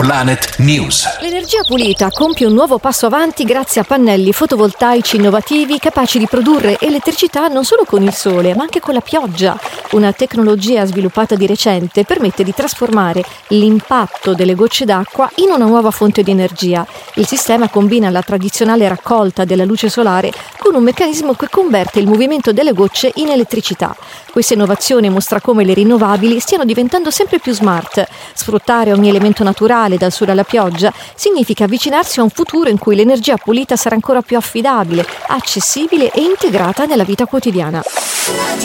Planet News. L'energia pulita compie un nuovo passo avanti grazie a pannelli fotovoltaici innovativi capaci di produrre elettricità non solo con il sole, ma anche con la pioggia. Una tecnologia sviluppata di recente permette di trasformare l'impatto delle gocce d'acqua in una nuova fonte di energia. Il sistema combina la tradizionale raccolta della luce solare con un meccanismo che converte il movimento delle gocce in elettricità. Questa innovazione mostra come le rinnovabili stiano diventando sempre più smart. Sfruttare ogni elemento naturale, dal sole alla pioggia, significa avvicinarsi a un futuro in cui l'energia pulita sarà ancora più affidabile, accessibile e integrata nella vita quotidiana.